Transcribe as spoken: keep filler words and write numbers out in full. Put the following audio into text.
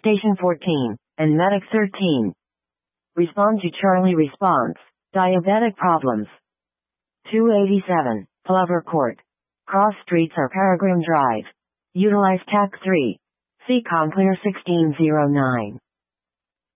Station fourteen, and Medic thirteen. Respond to Charlie response. Diabetic problems. two eighty-seven, Plover Court. Cross streets or Peregrine Drive. Utilize T A C three. See ComClear sixteen oh nine.